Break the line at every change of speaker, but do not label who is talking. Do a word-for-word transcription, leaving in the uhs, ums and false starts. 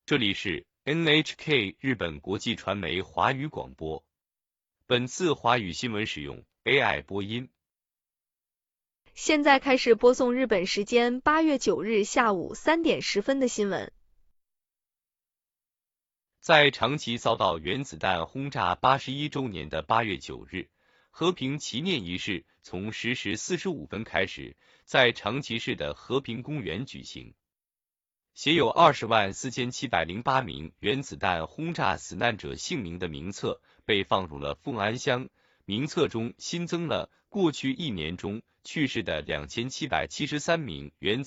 这里是 N H K 日本国际传媒华语广播。本次华语新闻使用 A I 播音。
现在开始播送日本时间八月九日下午三点十分的新闻。
在长崎遭到原子弹轰炸八十一周年的八月九日，和平祈念仪式从十时四十五分开始，在长崎市的和平公园举行。写有二十万四千七百零八名原子弹轰炸死难者姓名的名册被放入了凤安乡，名册中新增了过去一年中去世的两千七百七十三名原子